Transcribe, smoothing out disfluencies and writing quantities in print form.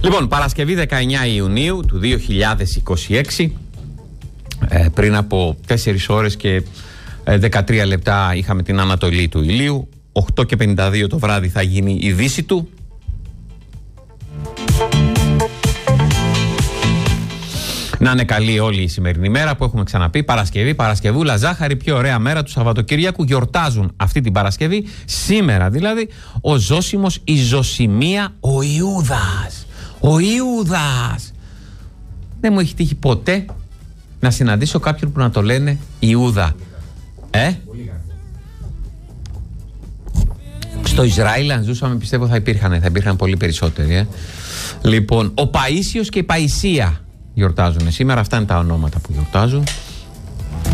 Λοιπόν, Παρασκευή 19 Ιουνίου του 2026, πριν από 4 ώρες και 13 λεπτά είχαμε την ανατολή του ηλίου. 8:52 το βράδυ θα γίνει η δύση του. Να είναι καλή όλη η σημερινή μέρα που έχουμε ξαναπεί. Παρασκευή, Παρασκευούλα, ζάχαρη, πιο ωραία μέρα του Σαββατοκυριακού. Γιορτάζουν αυτή την Παρασκευή, σήμερα δηλαδή, ο Ζώσιμος, η Ζωσιμία, ο Ιούδας. Ο Ιούδας. Δεν μου έχει τύχει ποτέ να συναντήσω κάποιον που να το λένε Ιούδα. Στο Ισραήλ, αν ζούσαμε, πιστεύω θα υπήρχαν πολύ περισσότεροι. Λοιπόν, ο Παΐσιος και η Παϊσία γιορτάζουν σήμερα. Αυτά είναι τα ονόματα που γιορτάζουν.